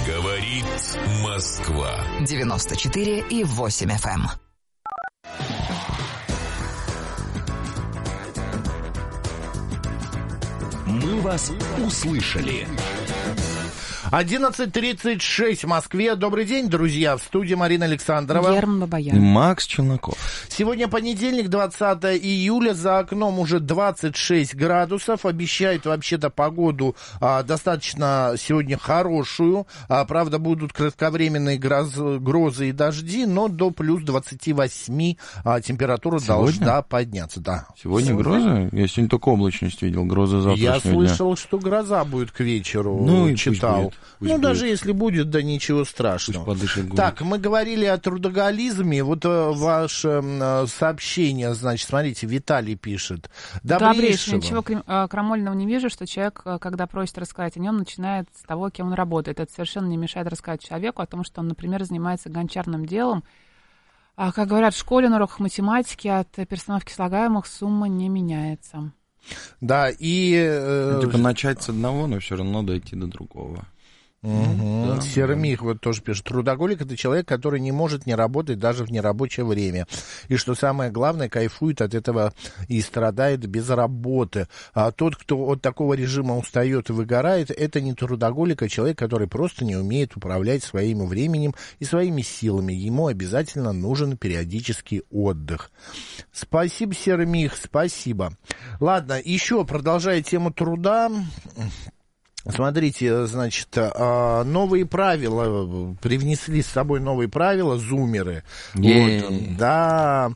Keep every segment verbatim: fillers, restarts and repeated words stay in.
Говорит Москва. девяносто четыре и восемь эф эм. Мы вас услышали. одиннадцать тридцать шесть в Москве. Добрый день, друзья. В студии Марина Александрова. Герман Бабаян. И Макс Челноков. Сегодня понедельник, двадцатое июля. За окном уже двадцать шесть градусов. Обещают вообще-то погоду а, достаточно сегодня хорошую. А, правда, будут кратковременные гроз, грозы и дожди, но до плюс двадцати восьми а, температура Сегодня? должна подняться. Да. Сегодня, Сегодня грозы? Я сегодня только облачность видел. Гроза завтрашнего Я дня. слышал, что гроза будет к вечеру. Ну, и читал. Пусть будет. Ну, Пусть даже будет. если будет, да ничего страшного. Подышит, так, мы говорили о трудоголизме. Вот э, ваше э, сообщение, значит, смотрите, Виталий пишет. Добрейшего. Ничего крамольного не вижу, что человек, когда просит рассказать о нем, начинает с того, кем он работает. Это совершенно не мешает рассказать человеку о том, что он, например, занимается гончарным делом. А, как говорят в школе на уроках математики, от перестановки слагаемых сумма не меняется. Да, и... Э... Ну, типа начать с одного, но все равно дойти до другого. Угу. Да, Сермих вот тоже пишет. Трудоголик — это человек, который не может не работать даже в нерабочее время. И что самое главное, кайфует от этого и страдает без работы. А тот, кто от такого режима устает и выгорает, это не трудоголик, а человек, который просто не умеет управлять своим временем и своими силами. Ему обязательно нужен периодический отдых. Спасибо, Сермих, спасибо. Ладно, еще продолжая тему труда. Смотрите, значит, новые правила, привнесли с собой новые правила, зумеры. Вот, да,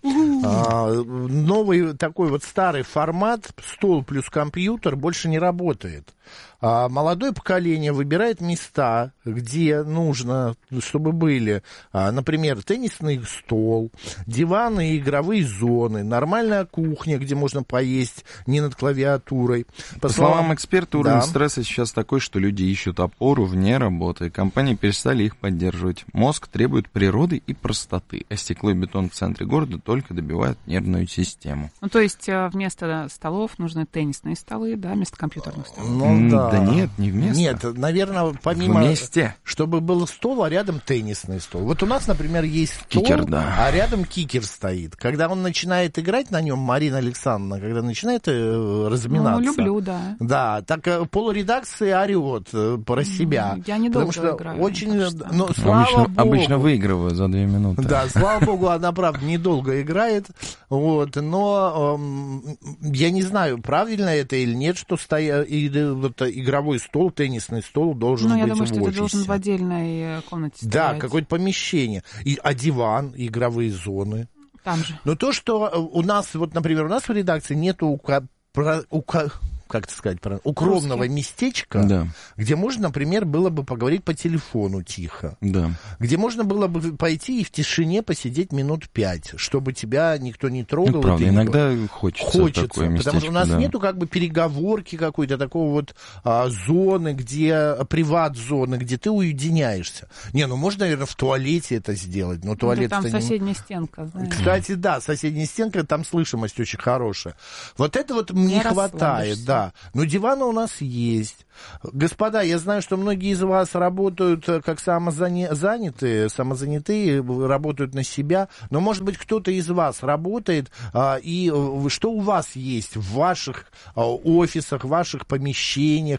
новый такой вот старый формат, стол плюс компьютер больше не работает. А молодое поколение выбирает места, где нужно, чтобы были, а, например, теннисный стол, диваны и игровые зоны, нормальная кухня, где можно поесть не над клавиатурой. По, По словам, словам эксперта, уровень да. стресса сейчас такой, что люди ищут опору вне работы. Компании перестали их поддерживать. Мозг требует природы и простоты, а стекло и бетон в центре города только добивают нервную систему. Ну, то есть вместо столов нужны теннисные столы, да, вместо компьютерных столов? Ну, да. Да нет, не вместо. Нет, наверное, помимо... Вместе. Чтобы был стол, а рядом теннисный стол. Вот у нас, например, есть стол, кикер, да. а рядом кикер стоит. Когда он начинает играть на нем, Марина Александровна, когда начинает э, разминаться... Ну, люблю, да. Да, так э, полредакции орет э, про себя. Я недолго потому что играю. Очень... Что... Ну, слава обычно, богу... обычно выигрываю за две минуты. Да, слава богу, она, правда, недолго играет. Вот, но э, я не знаю, правильно это или нет, что стоя... и, вот, игровой стол, теннисный стол должен ну, быть в я думаю, офисе. что это должен в отдельной комнате стоять. Да, какое-то помещение. И, а диван, игровые зоны. Там же. Но то, что у нас, вот, например, у нас в редакции нету ука... ука... как это сказать, укромного Русский. местечка, да. где можно, например, было бы поговорить по телефону тихо. Да. Где можно было бы пойти и в тишине посидеть минут пять, чтобы тебя никто не трогал. Ну, правда, и иногда не... хочется, хочется такое местечко, потому что у нас да. нету как бы переговорки какой-то, такого вот а, зоны, где, приват-зоны, где ты уединяешься. Не, ну можно, наверное, в туалете это сделать, но туалет... Ну, там не... соседняя стенка, знаешь. Кстати, да, соседняя стенка, там слышимость очень хорошая. Вот это вот мне не хватает, да. Но диваны у нас есть. Господа, я знаю, что многие из вас работают как самозанятые, самозанятые, работают на себя, но, может быть, кто-то из вас работает, и что у вас есть в ваших офисах, в ваших помещениях?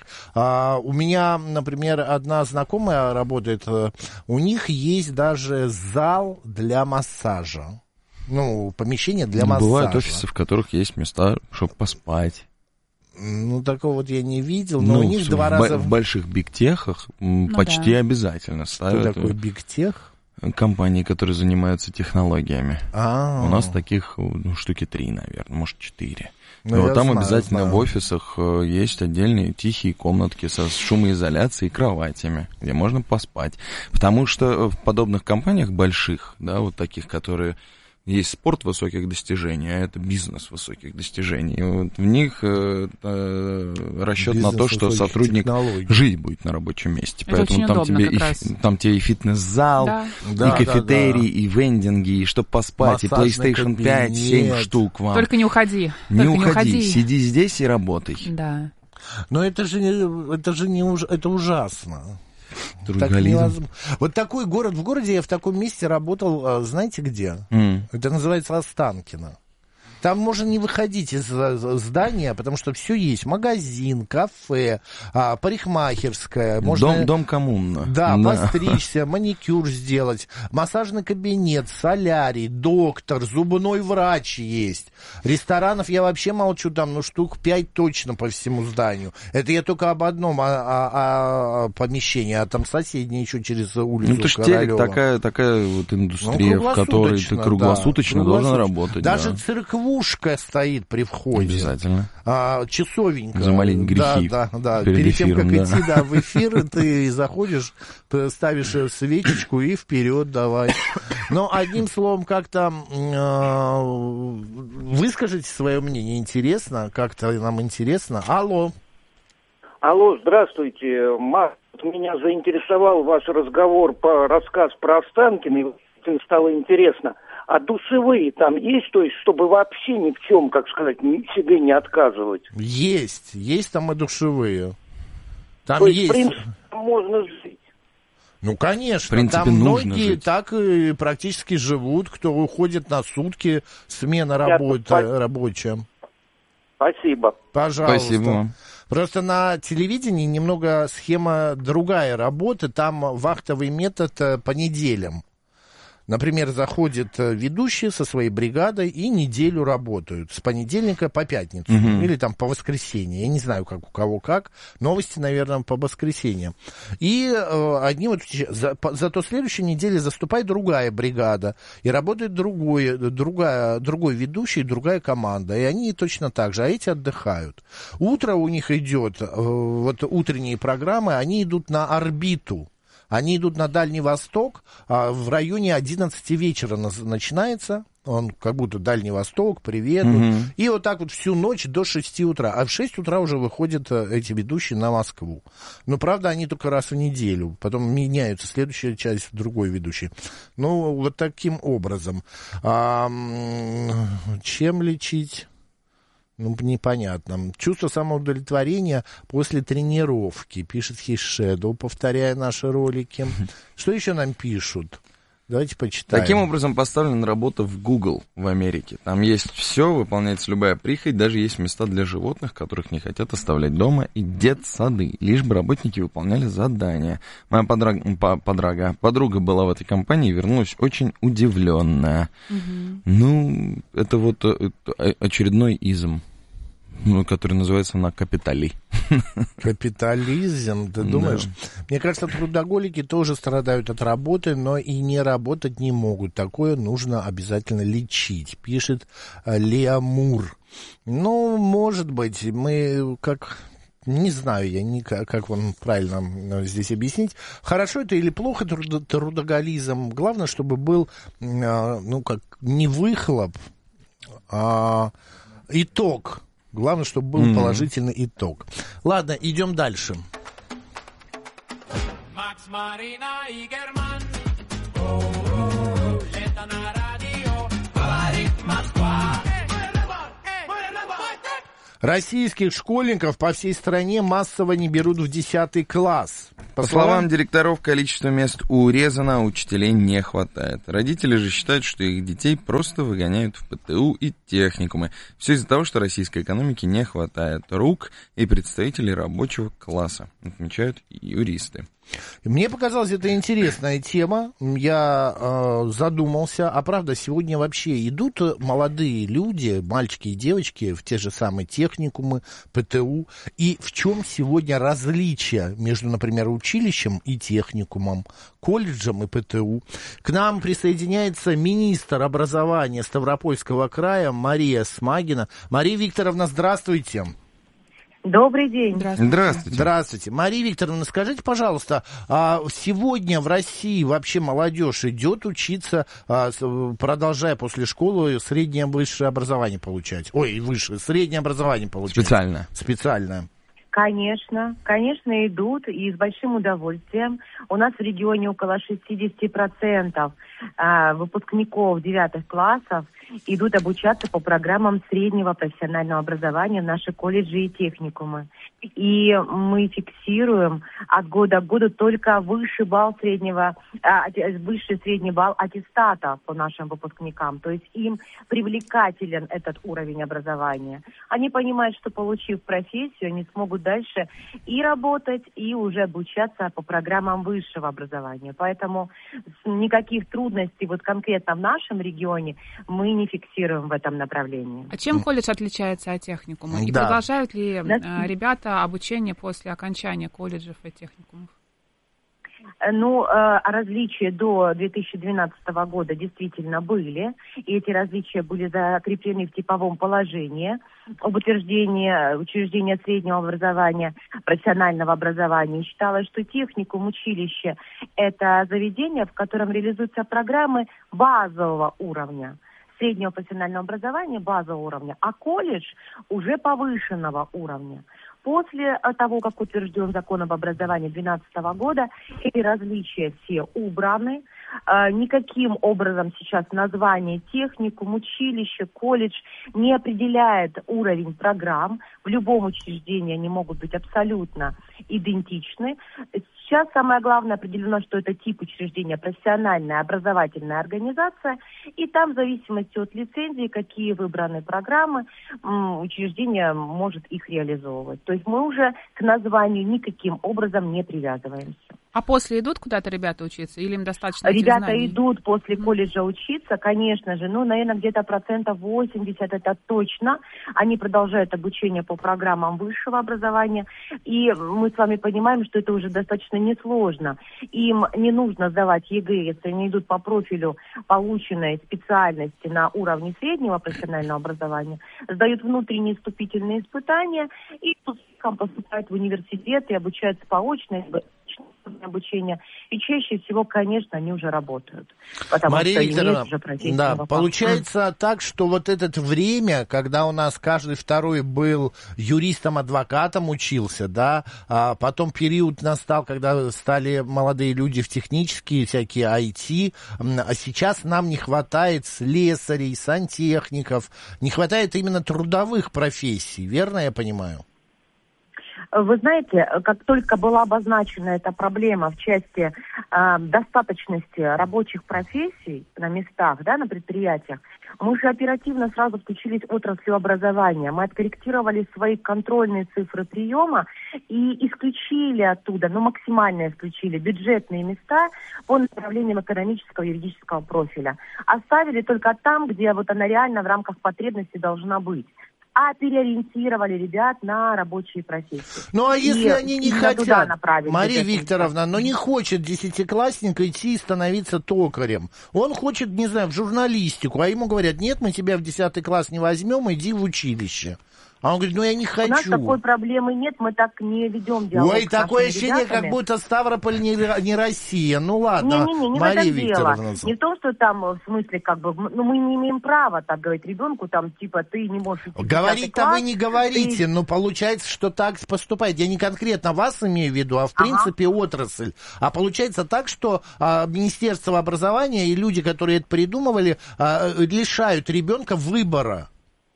У меня, например, одна знакомая работает, у них есть даже зал для массажа. Ну, помещение для массажа. Бывают офисы, в которых есть места, чтобы поспать. Ну, такого вот я не видел, но ну, у них в, два в, раза... В больших бигтехах ну, почти да. обязательно ставят. Что такое бигтех? Компании, которые занимаются технологиями. А-а-а. У нас таких ну, штуки три, наверное, может, четыре. Ну, вот там знаю, обязательно знаю. в офисах есть отдельные тихие комнатки со шумоизоляцией и кроватями, где можно поспать. Потому что в подобных компаниях больших, да, вот таких, которые... Есть спорт высоких достижений, а это бизнес высоких достижений. И вот в них э, э, расчет бизнес на то, что сотрудник технологий. Жить будет на рабочем месте. Это поэтому там тебе, и, там тебе и фитнес-зал, да. и да, кафетерий, да, да. и вендинги, и чтобы поспать, массажный и PlayStation пять, семь штук вам. Только не уходи. Не Только уходи, не уходи, сиди здесь и работай. Да. Но это же, это же не уж, это ужасно. Трудоголизм. Вот такой город, в городе я в таком месте работал, знаете где? Mm. Это называется Останкино. Там можно не выходить из здания, потому что все есть. Магазин, кафе, парикмахерская. Можно, дом, дом коммуна. Да, да, постричься, маникюр сделать, массажный кабинет, солярий, доктор, зубной врач есть. Ресторанов я вообще молчу, там, ну, штук пять точно по всему зданию. Это я только об одном о, о, о помещении, а там соседние еще через улицу Ну, это же Королёва. такая, такая вот индустрия, ну, в которой ты круглосуточно да, должен работать. Даже да. церквушка стоит при входе. Обязательно. А, часовенька. Замолить грехи. Да, да, да. Перед, перед эфиром, тем, как да. идти да, в эфир, ты заходишь, ставишь свечечку и вперед давай. Но одним словом, как-то э, выскажите свое мнение. Интересно, как-то нам интересно. Алло. Алло, здравствуйте. Меня заинтересовал ваш разговор, по рассказ про Останкино, и стало интересно. А душевые там есть, то есть, чтобы вообще ни в чем, как сказать, себе не отказывать? Есть, есть там и душевые. Там то есть, есть. в принципе, можно жить. Ну, конечно, в принципе, там нужно многие жить. так и практически живут, кто уходит на сутки, смена работы, по... рабочая. Спасибо. Пожалуйста. Спасибо вам. Просто на телевидении немного схема другая работы, там вахтовый метод по неделям. Например, заходит ведущий со своей бригадой и неделю работают. С понедельника по пятницу. Uh-huh. Или там по воскресенье. Я не знаю, как у кого как. Новости, наверное, по воскресеньям. И э, одни вот... За, по, зато следующей неделе заступает другая бригада. И работает другой, другая, другой ведущий, другая команда. И они точно так же. А эти отдыхают. Утро у них идет, э, вот утренние программы, они идут на орбиту. Они идут на Дальний Восток, а в районе одиннадцати вечера начинается, он как будто Дальний Восток, привет, Mm-hmm. вот, и вот так вот всю ночь до шести утра, а в шесть утра уже выходят эти ведущие на Москву. Но, правда, они только раз в неделю, потом меняются, следующая часть другой ведущий. Ну, вот таким образом. А, чем лечить? Ну, непонятно. Чувство самоудовлетворения после тренировки, пишет Хишедоу, повторяя наши ролики. Что еще нам пишут? Давайте почитаем. Таким образом поставлена работа в Google в Америке. Там есть все, выполняется любая прихоть, даже есть места для животных, которых не хотят оставлять дома, и детсады, лишь бы работники выполняли задания. Моя подрага, подрага, подруга была в этой компании и вернулась очень удивленная. Угу. Ну, это вот это очередной изм, который называется на капитали. Капитализм, ты думаешь? Да. Мне кажется, трудоголики тоже страдают от работы, но и не работать не могут. Такое нужно обязательно лечить, пишет Леамур. Ну, может быть, мы как... Не знаю я, не, как вам правильно здесь объяснить. Хорошо это или плохо трудоголизм. Главное, чтобы был, ну, как не выхлоп, а итог. Главное, чтобы был mm-hmm. положительный итог. Ладно, идем дальше. Макс, Марина и Герман. Это на радио. Говорит Москва. Российских школьников по всей стране массово не берут в десятый класс. По, По словам, словам директоров, количество мест урезано, а учителей не хватает. Родители же считают, что их детей просто выгоняют в ПТУ и техникумы. Все из-за того, что российской экономике не хватает рук и представителей рабочего класса, отмечают юристы. Мне показалась это интересная тема. Я э, задумался. А правда, сегодня вообще идут молодые люди, мальчики и девочки, в те же самые техникумы, ПТУ. И в чем сегодня различие между, например, училищем и техникумом, колледжем и ПТУ? К нам присоединяется министр образования Ставропольского края Мария Смагина. Мария Викторовна, здравствуйте. Добрый день. Здравствуйте. Здравствуйте. Здравствуйте. Мария Викторовна, скажите, пожалуйста, а сегодня в России вообще молодежь идет учиться, продолжая после школы среднее высшее образование получать? Ой, высшее, среднее образование получать. Специально. Специальное. Конечно, конечно, идут, и с большим удовольствием. У нас в регионе около шестьдесят процентов выпускников девятых классов идут обучаться по программам среднего профессионального образования в наши колледжи и техникумы. И мы фиксируем от года к году только выше балл среднего, а, высший средний балл аттестата по нашим выпускникам. То есть им привлекателен этот уровень образования. Они понимают, что, получив профессию, они смогут дальше и работать, и уже обучаться по программам высшего образования. Поэтому никаких трудностей вот конкретно в нашем регионе мы не фиксируем в этом направлении. А чем колледж отличается от техникума? И да. продолжают ли да. ребята обучение после окончания колледжев и техникумов? Ну, различия до две тысячи двенадцатого года действительно были, и эти различия были закреплены в типовом положении об утверждении учреждения среднего образования, профессионального образования. Считалось, что техникум, училище – это заведение, в котором реализуются программы базового уровня, среднего профессионального образования базового уровня, а колледж уже повышенного уровня. После того, как утвержден закон об образовании две тысячи двенадцатого года, эти различия все убраны. Никаким образом сейчас название техникум, училище, колледж не определяет уровень программ. В любом учреждении они могут быть абсолютно идентичны. Сейчас самое главное определено, что это тип учреждения профессиональная образовательная организация, и там в зависимости от лицензии, какие выбраны программы, учреждение может их реализовывать. То есть мы уже к названию никаким образом не привязываемся. А после идут куда-то ребята учиться или им достаточно Ребята знаний? идут после колледжа учиться, конечно же, ну, наверное, где-то процентов восемьдесят это точно. Они продолжают обучение по программам высшего образования, и мы с вами понимаем, что это уже достаточно несложно. Им не нужно сдавать ЕГЭ, если они идут по профилю полученной специальности на уровне среднего профессионального образования, сдают внутренние вступительные испытания и поступают в университет и обучаются по очной обучения. И чаще всего, конечно, они уже работают. Потому Мария что Викторовна, уже да, получается mm. так, что вот это время, когда у нас каждый второй был юристом-адвокатом, учился, да, а потом период настал, когда стали молодые люди в технические всякие ай ти, а сейчас нам не хватает слесарей, сантехников, не хватает именно трудовых профессий, верно я понимаю? Вы знаете, как только была обозначена эта проблема в части э, достаточности рабочих профессий на местах, да, на предприятиях, мы же оперативно сразу включились в отрасль образования. Мы откорректировали свои контрольные цифры приема и исключили оттуда, ну максимально исключили бюджетные места по направлениям экономического и юридического профиля. Оставили только там, где вот она реально в рамках потребностей должна быть. А переориентировали ребят на рабочие профессии. Ну, а если и они не хотят, Мария Викторовна, но не хочет десятиклассник идти и становиться токарем. Он хочет, не знаю, в журналистику, а ему говорят, нет, мы тебя в десятый класс не возьмем, иди в училище. А он говорит, ну я не хочу. У нас такой проблемы нет, мы так не ведем диалог. Ой, такое ощущение, ребятами. Как будто Ставрополь не, не Россия. Ну ладно, не, не, не, Мария не Викторовна. Не в том, что там, в смысле, как бы, ну мы не имеем права так говорить ребенку, там, типа, ты не можешь идти. Говорить-то вы не говорите, ты... но получается, что так поступает. Я не конкретно вас имею в виду, а в ага. принципе отрасль. А получается так, что а, Министерство образования и люди, которые это придумывали, а, лишают ребенка выбора.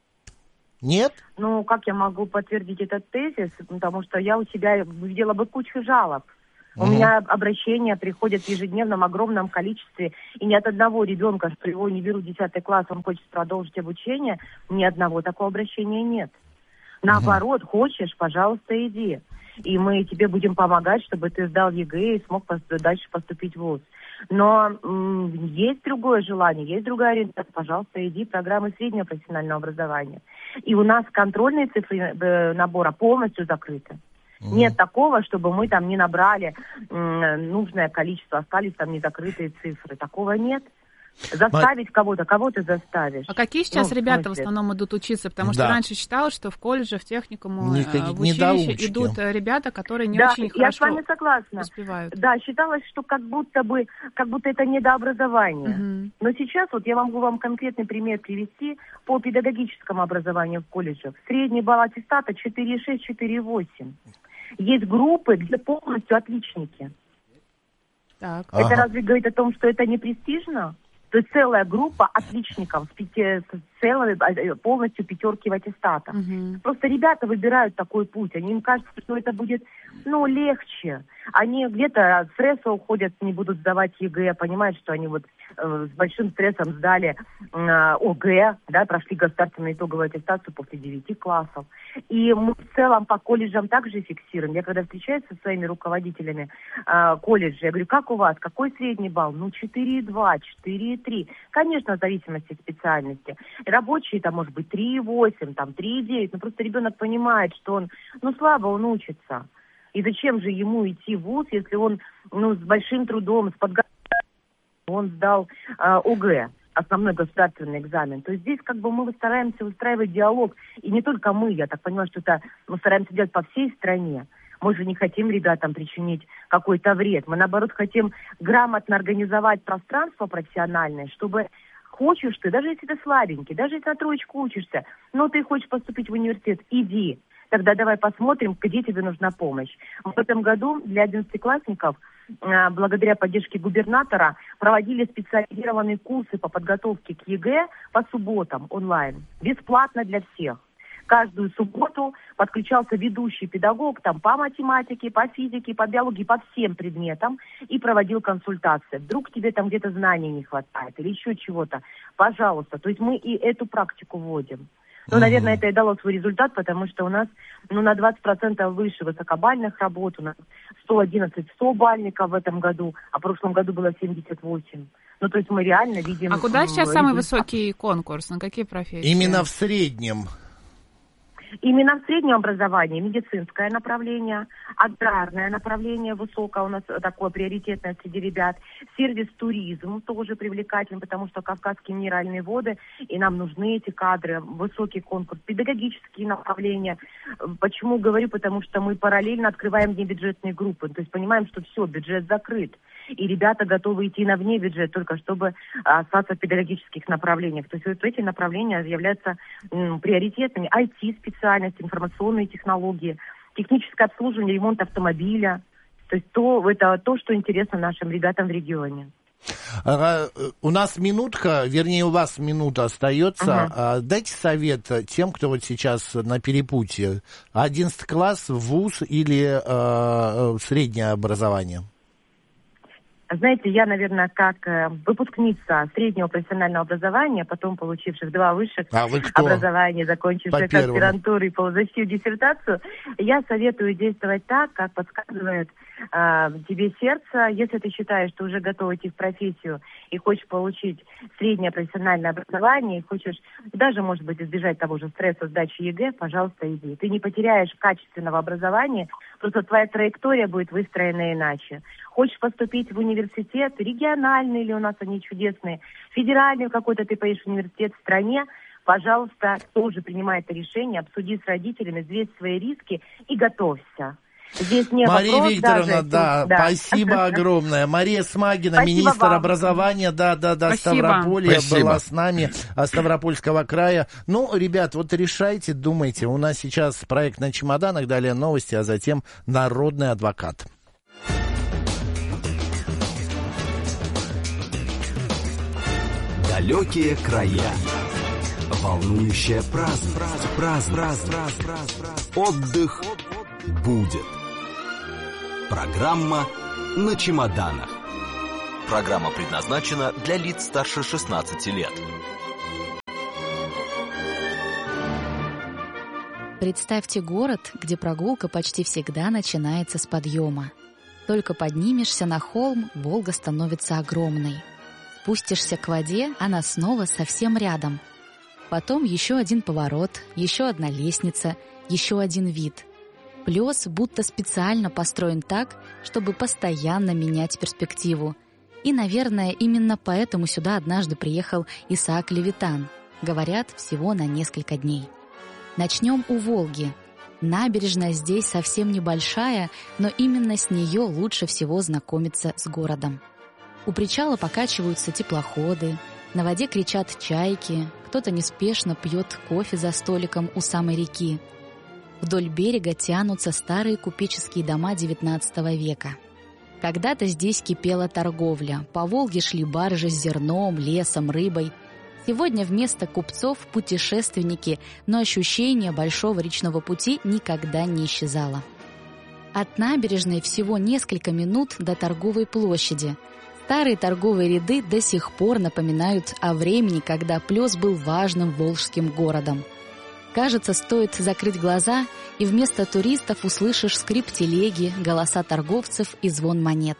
Нет? Ну, как я могу подтвердить этот тезис? Потому что я у себя видела бы кучу жалоб. У mm-hmm. меня обращения приходят в ежедневном огромном количестве, и ни от одного ребенка, что его не берут в десятый класс, он хочет продолжить обучение, ни одного такого обращения нет. Наоборот, mm-hmm. хочешь, пожалуйста, иди. И мы тебе будем помогать, чтобы ты сдал ЕГЭ и смог дальше поступить в вуз. Но м- есть другое желание, есть другая ориентация. Пожалуйста, иди в программы среднего профессионального образования. И у нас контрольные цифры э, набора полностью закрыты. Mm-hmm. Нет такого, чтобы мы там не набрали м- нужное количество, остались там незакрытые цифры. Такого нет. Заставить кого-то, кого ты заставишь. А какие сейчас ну, ребята в, в основном идут учиться? Потому что да. раньше считалось, что в колледже, в техникуму, Никакие в училище идут ребята, которые не да, очень я хорошо с вами согласна. успевают. Да, считалось, что как будто бы, как будто это недообразование. Угу. Но сейчас вот я могу вам конкретный пример привести по педагогическому образованию в колледжах. Средний балл аттестата четыре шесть - четыре восемь. Есть группы, где полностью отличники. Так. Это ага. разве говорит о том, что это не престижно? То есть целая группа отличников с, пяти, с целой, полностью пятерки в аттестатах. Угу. Просто ребята выбирают такой путь. Они, им кажется, что это будет, ну, легче. Они где-то от стресса уходят, не будут сдавать ЕГЭ, понимают, что они вот э, с большим стрессом сдали э, ОГЭ, да, прошли государственную итоговую аттестацию после девяти классов. И мы в целом по колледжам также фиксируем. Я когда встречаюсь со своими руководителями э, колледжа, я говорю, как у вас, какой средний балл? Ну, четыре и два, четыре и три. Конечно, в зависимости от специальности. Рабочие там, может быть, три и восемь, там, три и девять. Но просто ребенок понимает, что он, ну, слабо он учится. И зачем же ему идти в вуз, если он, ну, с большим трудом, с подготовкой, он сдал э, ОГЭ, основной государственный экзамен. То есть здесь как бы мы стараемся выстраивать диалог. И не только мы, я так понимаю, что это мы стараемся делать по всей стране. Мы же не хотим ребятам причинить какой-то вред. Мы, наоборот, хотим грамотно организовать пространство профессиональное, чтобы хочешь ты, даже если ты слабенький, даже если на троечку учишься, но ты хочешь поступить в университет, иди. Тогда давай посмотрим, где тебе нужна помощь. В этом году для одиннадцатиклассников, благодаря поддержке губернатора, проводили специализированные курсы по подготовке к ЕГЭ по субботам онлайн. Бесплатно для всех. Каждую субботу подключался ведущий педагог там, по математике, по физике, по биологии, по всем предметам и проводил консультации. Вдруг тебе там где-то знаний не хватает или еще чего-то. Пожалуйста. То есть мы и эту практику вводим. Ну, uh-huh. наверное, это и дало свой результат, потому что у нас ну, на двадцать процентов выше высокобальных работ, у нас сто одиннадцать сто-бальников в этом году, а в прошлом году было семьдесят восемь. Ну, то есть мы реально видим... А куда сейчас результат. Самый высокий конкурс? На какие профессии? Именно в среднем. Именно в среднем образовании медицинское направление, аграрное направление высокое, у нас такое приоритетное среди ребят, сервис-туризм тоже привлекательный, потому что Кавказские минеральные воды, и нам нужны эти кадры, высокий конкурс, педагогические направления. Почему говорю? Потому что мы параллельно открываем внебюджетные группы, то есть понимаем, что все, бюджет закрыт. И ребята готовы идти на вне бюджет, только чтобы остаться в педагогических направлениях. То есть вот эти направления являются м, приоритетными. ай ти-специальность, информационные технологии, техническое обслуживание, ремонт автомобиля. То есть то, это то, что интересно нашим ребятам в регионе. У нас минутка, вернее, у вас минута остается. Uh-huh. Дайте совет тем, кто вот сейчас на перепутье. одиннадцатый класс, вуз или э, среднее образование? Знаете, я, наверное, как э, выпускница среднего профессионального образования, потом получивших два высших а вы кто? образования, закончивших аспирантуру и получивших диссертацию, я советую действовать так, как подсказывает э, тебе сердце. Если ты считаешь, что уже готов идти в профессию и хочешь получить среднее профессиональное образование, и хочешь даже, может быть, избежать того же стресса сдачи ЕГЭ, пожалуйста, иди. Ты не потеряешь качественного образования, просто твоя траектория будет выстроена иначе. Хочешь поступить в университет, региональный или у нас они чудесные, федеральный какой-то ты поедешь в университет в стране, пожалуйста, тоже принимай это решение, обсуди с родителями, взвесь свои риски и готовься. Здесь не Мария вопрос Викторовна, даже, да, да, спасибо огромное. Мария Смагина, спасибо министр вам. образования, да, да, да, Спасибо. Ставрополья Спасибо. была с нами, Ставропольского края. Ну, ребят, вот решайте, думайте. У нас сейчас проект «На чемоданах», далее новости, а затем «Народный адвокат». Далекие края. Волнующая праздность. Праздность. Отдых будет. Программа «На чемоданах». Программа предназначена для лиц старше шестнадцати лет. Представьте город, где прогулка почти всегда начинается с подъема. Только поднимешься на холм, Волга становится огромной. Спустишься к воде, она снова совсем рядом. Потом еще один поворот, еще одна лестница, еще один вид. Плес будто специально построен так, чтобы постоянно менять перспективу. И, наверное, именно поэтому сюда однажды приехал Исаак Левитан. Говорят, всего на несколько дней. Начнем у Волги. Набережная здесь совсем небольшая, но именно с нее лучше всего знакомиться с городом. У причала покачиваются теплоходы, на воде кричат чайки, кто-то неспешно пьет кофе за столиком у самой реки. Вдоль берега тянутся старые купеческие дома девятнадцатого века. Когда-то здесь кипела торговля, по Волге шли баржи с зерном, лесом, рыбой. Сегодня вместо купцов путешественники, но ощущение большого речного пути никогда не исчезало. От набережной всего несколько минут до торговой площади. Старые торговые ряды до сих пор напоминают о времени, когда Плес был важным волжским городом. Кажется, стоит закрыть глаза, и вместо туристов услышишь скрип телеги, голоса торговцев и звон монет.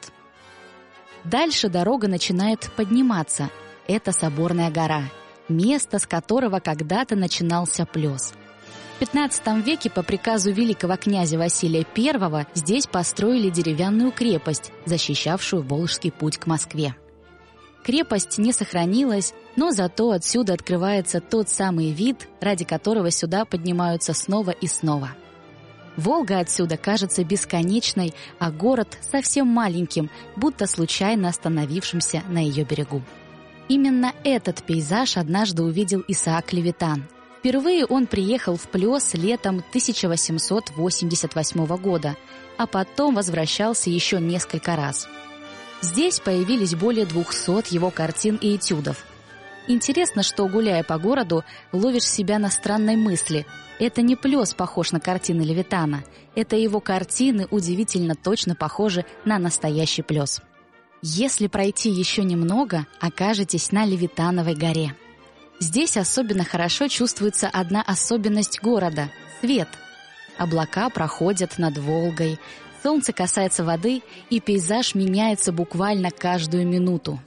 Дальше дорога начинает подниматься. Это Соборная гора, место, с которого когда-то начинался Плес. В пятнадцатом веке по приказу великого князя Василия Первого здесь построили деревянную крепость, защищавшую Волжский путь к Москве. Крепость не сохранилась, но зато отсюда открывается тот самый вид, ради которого сюда поднимаются снова и снова. Волга отсюда кажется бесконечной, а город совсем маленьким, будто случайно остановившимся на ее берегу. Именно этот пейзаж однажды увидел Исаак Левитан. Впервые он приехал в Плес летом тысяча восемьсот восемьдесят восьмого года, а потом возвращался еще несколько раз. Здесь появились более двухсот его картин и этюдов. Интересно, что, гуляя по городу, ловишь себя на странной мысли. Это не Плес похож на картины Левитана, это его картины удивительно точно похожи на настоящий Плес. Если пройти еще немного, окажетесь на Левитановой горе. Здесь особенно хорошо чувствуется одна особенность города – свет. Облака проходят над Волгой, солнце касается воды, и пейзаж меняется буквально каждую минуту.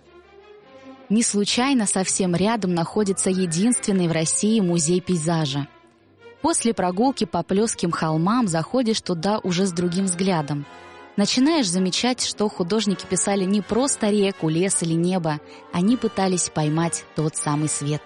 Не случайно совсем рядом находится единственный в России музей пейзажа. После прогулки по Плесским холмам заходишь туда уже с другим взглядом. Начинаешь замечать, что художники писали не просто реку, лес или небо, они пытались поймать тот самый свет.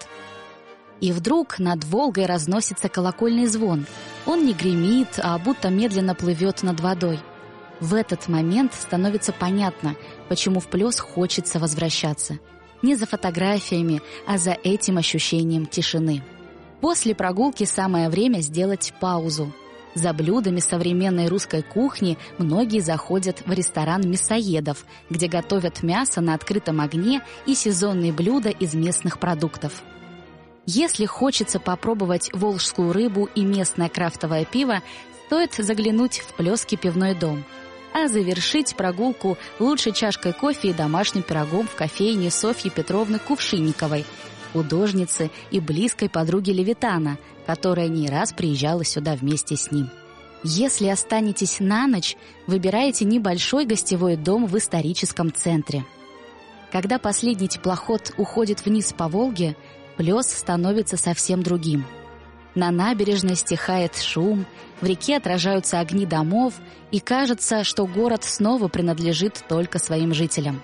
И вдруг над Волгой разносится колокольный звон. Он не гремит, а будто медленно плывет над водой. В этот момент становится понятно, почему в Плес хочется возвращаться. Не за фотографиями, а за этим ощущением тишины. После прогулки самое время сделать паузу. За блюдами современной русской кухни многие заходят в ресторан мясоедов, где готовят мясо на открытом огне и сезонные блюда из местных продуктов. Если хочется попробовать волжскую рыбу и местное крафтовое пиво, стоит заглянуть в Плесский пивной дом. А завершить прогулку лучше чашкой кофе и домашним пирогом в кофейне Софьи Петровны Кувшинниковой, художницы и близкой подруги Левитана, которая не раз приезжала сюда вместе с ним. Если останетесь на ночь, выбирайте небольшой гостевой дом в историческом центре. Когда последний теплоход уходит вниз по Волге, Плес становится совсем другим. На набережной стихает шум, в реке отражаются огни домов, и кажется, что город снова принадлежит только своим жителям.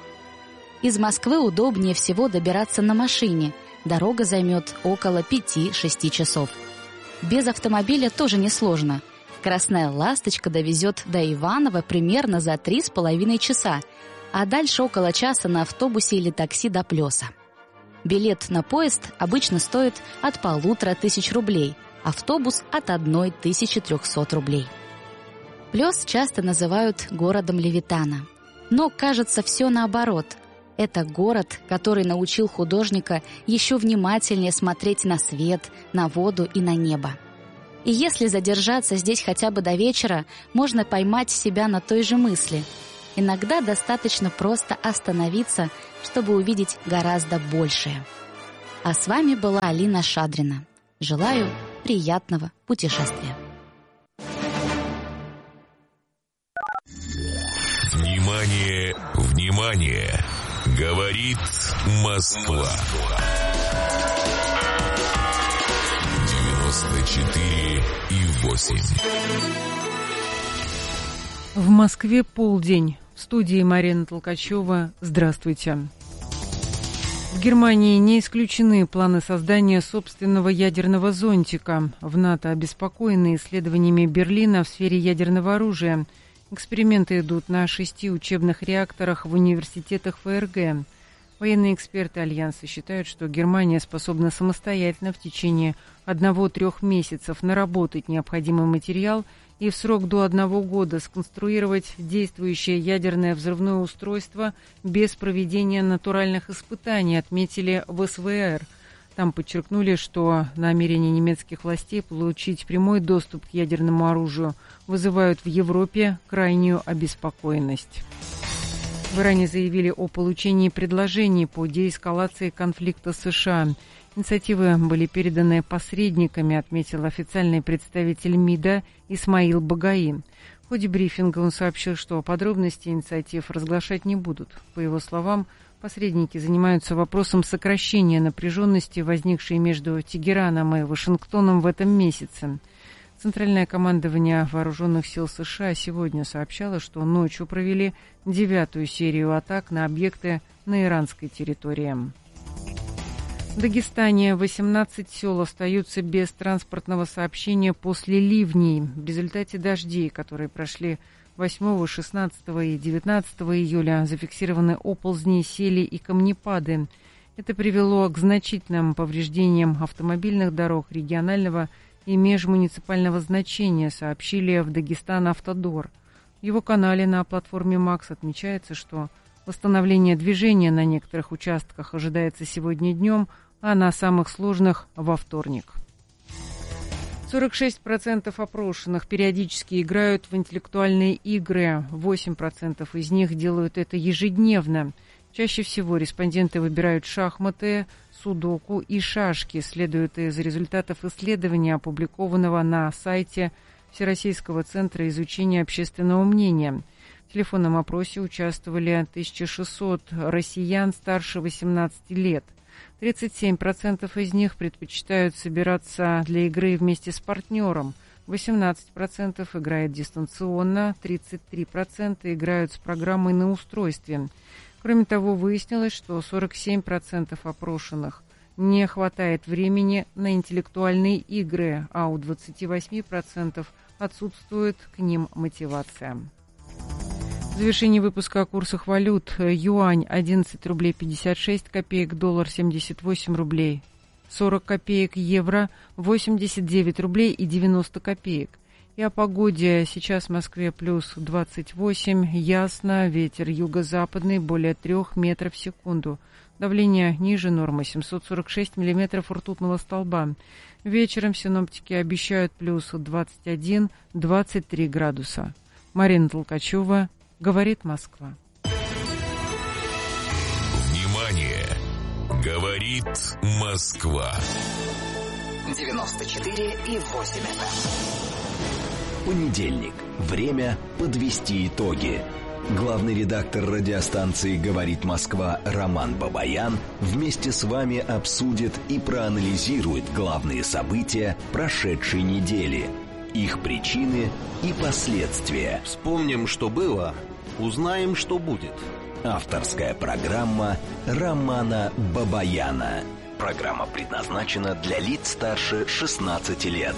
Из Москвы удобнее всего добираться на машине. Дорога займет около пяти-шести часов. Без автомобиля тоже несложно. Красная «Ласточка» довезет до Иваново примерно за три с половиной часа, а дальше около часа на автобусе или такси до Плеса. Билет на поезд обычно стоит от полутора тысяч рублей, автобус от одной тысячи трехсот рублей. Плес часто называют городом Левитана. Но, кажется, все наоборот. Это город, который научил художника еще внимательнее смотреть на свет, на воду и на небо. И если задержаться здесь хотя бы до вечера, можно поймать себя на той же мысли. Иногда достаточно просто остановиться, чтобы увидеть гораздо большее. А с вами была Алина Шадрина. Желаю приятного путешествия. Внимание, внимание! Говорит Москва. девяносто четыре и восемь. В Москве полдень. В студии Марина Толкачева. Здравствуйте. В Германии не исключены планы создания собственного ядерного зонтика. В НАТО обеспокоены исследованиями Берлина в сфере ядерного оружия. Эксперименты идут на шести учебных реакторах в университетах ФРГ. Военные эксперты Альянса считают, что Германия способна самостоятельно в течение одного-трех месяцев наработать необходимый материал и в срок до одного года сконструировать действующее ядерное взрывное устройство без проведения натуральных испытаний, отметили в эс вэ эр. Там подчеркнули, что намерения немецких властей получить прямой доступ к ядерному оружию вызывают в Европе крайнюю обеспокоенность. В Иране заявили о получении предложений по деэскалации конфликта с США. Инициативы были переданы посредниками, отметил официальный представитель МИДа Исмаил Багаи. В ходе брифинга он сообщил, что подробности инициатив разглашать не будут. По его словам, посредники занимаются вопросом сокращения напряженности, возникшей между Тегераном и Вашингтоном в этом месяце. Центральное командование Вооруженных сил США сегодня сообщало, что ночью провели девятую серию атак на объекты на иранской территории. В Дагестане восемнадцать сел остаются без транспортного сообщения после ливней. В результате дождей, которые прошли восьмого, шестнадцатого и девятнадцатого июля, зафиксированы оползни, сели и камнепады. Это привело к значительным повреждениям автомобильных дорог регионального и межмуниципального значения, сообщили в Дагестан Автодор. В его канале на платформе МАКС отмечается, что восстановление движения на некоторых участках ожидается сегодня днем, а на самых сложных – во вторник. сорок шесть процентов опрошенных периодически играют в интеллектуальные игры. восемь процентов из них делают это ежедневно. Чаще всего респонденты выбирают шахматы, судоку и шашки, следует из результатов исследования, опубликованного на сайте Всероссийского центра изучения общественного мнения. В телефонном опросе участвовали тысяча шестьсот россиян старше восемнадцати лет. тридцать семь процентов из них предпочитают собираться для игры вместе с партнером. восемнадцать процентов играет дистанционно, тридцать три процента играют с программой на устройстве. Кроме того, выяснилось, что сорок семь процентов опрошенных не хватает времени на интеллектуальные игры, а у двадцати восьми процентов отсутствует к ним мотивация. В завершении выпуска о курсах валют. Юань одиннадцать рублей пятьдесят шесть копеек, доллар семьдесят восемь рублей сорок копеек, евро восемьдесят девять рублей и девяносто копеек. И о погоде. Сейчас в Москве плюс двадцать восемь, ясно, ветер юго-западный более трех метров в секунду. Давление ниже нормы семьсот сорок шесть миллиметров ртутного столба. Вечером синоптики обещают плюс двадцать один - двадцать три градуса. Марина Толкачева, говорит Москва. Внимание! Говорит Москва. девяносто четыре и восемь эф эм. Понедельник. Время подвести итоги. Главный редактор радиостанции «Говорит Москва» Роман Бабаян вместе с вами обсудит и проанализирует главные события прошедшей недели, их причины и последствия. Вспомним, что было, узнаем, что будет. Авторская программа Романа Бабаяна. Программа предназначена для лиц старше шестнадцати лет.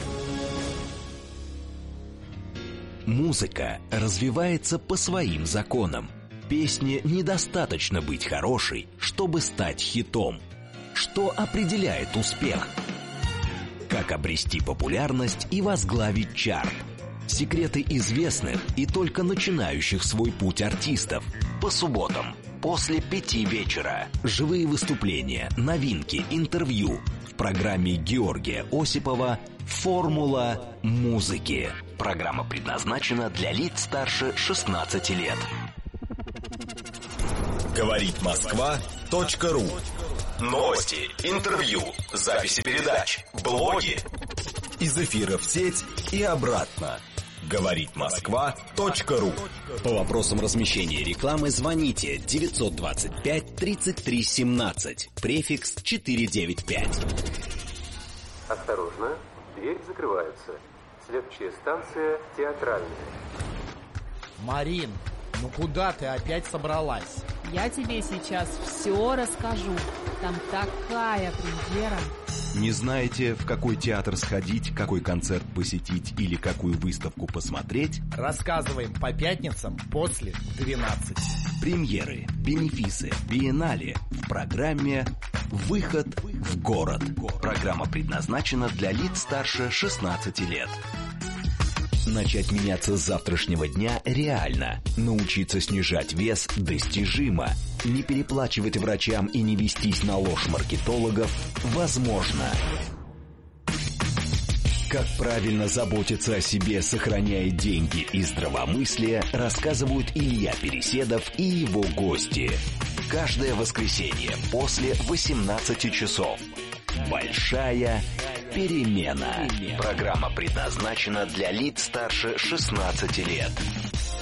Музыка развивается по своим законам. Песне недостаточно быть хорошей, чтобы стать хитом. Что определяет успех? Как обрести популярность и возглавить чарт? Секреты известных и только начинающих свой путь артистов. По субботам после пяти вечера. Живые выступления, новинки, интервью. В программе Георгия Осипова «Формула музыки». Программа предназначена для лиц старше шестнадцати лет. Говорит Москва.ру. Новости, интервью, записи передач, блоги. Из эфира в сеть и обратно. Говорит Москва.ру. По вопросам размещения рекламы звоните девятьсот двадцать пять тридцать три семнадцать, префикс четыреста девяносто пять. Осторожно, дверь закрывается. Следующая станция Театральная. Марин, ну куда ты опять собралась? Я тебе сейчас все расскажу. Там такая премьера. Не знаете, в какой театр сходить, какой концерт посетить или какую выставку посмотреть? Рассказываем по пятницам после двенадцати. Премьеры, бенефисы, биеннале в программе «Выход в город». Программа предназначена для лиц старше шестнадцати лет. Начать меняться с завтрашнего дня реально. Научиться снижать вес достижимо. Не переплачивать врачам и не вестись на ложь маркетологов возможно. Как правильно заботиться о себе, сохраняя деньги и здравомыслие, рассказывают Илья Переседов и его гости. Каждое воскресенье после восемнадцати часов. Большая перемена. Программа предназначена для лиц старше шестнадцати лет.